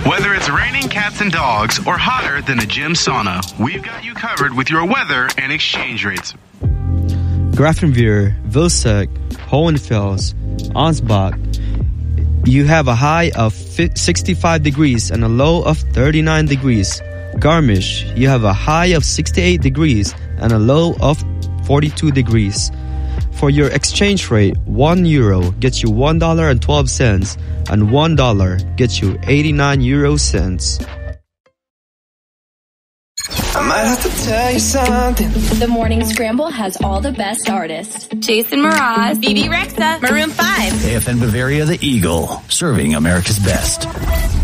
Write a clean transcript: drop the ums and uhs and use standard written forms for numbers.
Whether it's raining cats and dogs or hotter than a gym sauna, we've got you covered with your weather and exchange rates. Grafenweer, Vilseck, Hohenfels, Ansbach. You have a high of 65 degrees and a low of 39 degrees. Garmisch, you have a high of 68 degrees and a low of 42 degrees. For your exchange rate, €1 gets you $1.12 and $1 gets you 89 euro cents. I might have to tell you something. The Morning Scramble has all the best artists. Jason Mraz, BB Rexa, Maroon 5. KFN Bavaria, The Eagle, serving America's best.